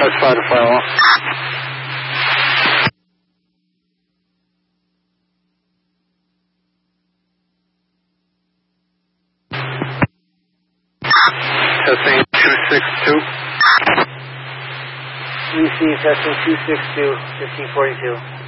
That's fine to firewall. Testing 262. We see testing 262, 1542.